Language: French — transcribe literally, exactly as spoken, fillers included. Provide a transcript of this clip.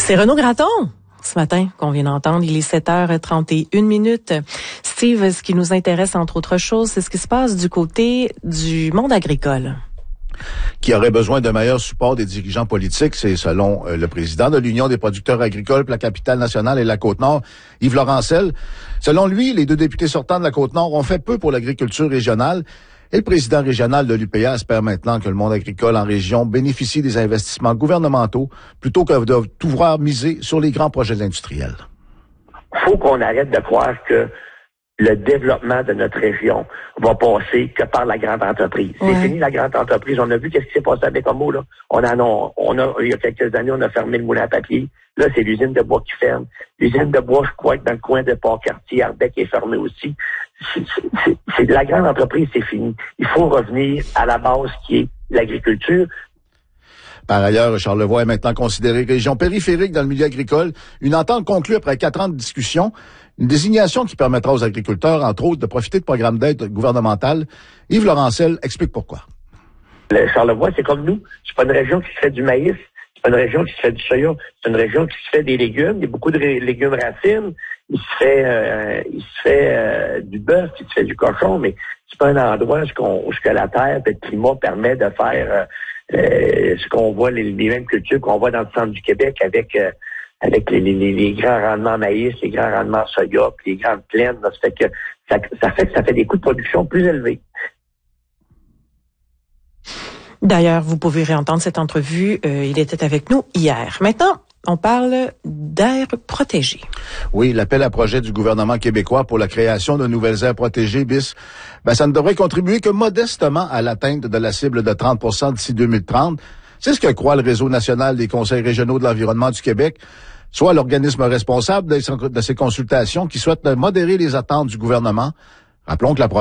C'est Renaud Gratton, ce matin, qu'on vient d'entendre. Il est sept heures trente et une minutes. Steve, ce qui nous intéresse, entre autres choses, c'est ce qui se passe du côté du monde agricole. Qui aurait besoin d'un meilleur support des dirigeants politiques, c'est selon euh, le président de l'Union des producteurs agricoles pour la capitale nationale et la Côte-Nord, Yves Laurentzel. Selon lui, les deux députés sortants de la Côte-Nord ont fait peu pour l'agriculture régionale. Et le président régional de l'U P A espère maintenant que le monde agricole en région bénéficie des investissements gouvernementaux plutôt que de tout voir miser sur les grands projets industriels. Il faut qu'on arrête de croire que le développement de notre région va passer que par la grande entreprise. Ouais. C'est fini la grande entreprise. On a vu qu'est-ce qui s'est passé avec Homo, là. On a, on, on a, il y a quelques années, on a fermé le moulin à papier. Là, c'est l'usine de bois qui ferme. L'usine de bois, je crois que dans le coin de Port-Cartier, Arbec est fermée aussi. C'est, c'est, c'est de la grande entreprise, c'est fini. Il faut revenir à la base qui est l'agriculture. Par ailleurs, Charlevoix est maintenant considérée région périphérique dans le milieu agricole. Une entente conclue après quatre ans de discussion. Une désignation qui permettra aux agriculteurs, entre autres, de profiter de programmes d'aide gouvernementales. Yves Laurentzel explique pourquoi. Le Charlevoix, c'est comme nous. C'est pas une région qui se fait du maïs. C'est pas une région qui se fait du soya. C'est une région qui se fait des légumes. Il y a beaucoup de ré- légumes racines. Il se fait, euh, il se fait euh, du bœuf, il se fait du cochon, mais c'est pas un endroit où, qu'on, où ce que la terre et le climat permet de faire euh, euh, ce qu'on voit, les, les mêmes cultures qu'on voit dans le centre du Québec avec euh, avec les, les, les grands rendements maïs, les grands rendements soya, puis les grandes plaines. Là, ça fait que ça, ça fait que ça fait des coûts de production plus élevés. D'ailleurs, vous pouvez réentendre cette entrevue. Euh, il était avec nous hier. Maintenant, on parle d'aires protégées. Oui, l'appel à projet du gouvernement québécois pour la création de nouvelles aires protégées, B I S, ben, ça ne devrait contribuer que modestement à l'atteinte de la cible de trente pour cent d'ici deux mille trente. C'est ce que croit le Réseau national des conseils régionaux de l'environnement du Québec, soit l'organisme responsable de ces consultations qui souhaite modérer les attentes du gouvernement. Rappelons que la